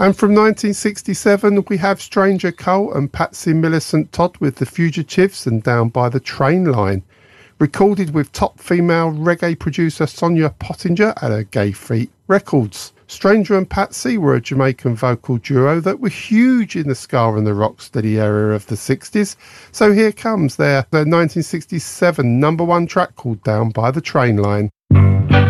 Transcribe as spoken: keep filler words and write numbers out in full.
And from nineteen sixty-seven, we have Stranger Cole and Patsy Millicent Todd with The Fugitives and Down by the Train Line. Recorded with top female reggae producer Sonia Pottinger at her Gay Feet Records. Stranger and Patsy were a Jamaican vocal duo that were huge in the ska and the rocksteady era of the sixties. So here comes their, their nineteen sixty-seven number one track called Down by the Train Line.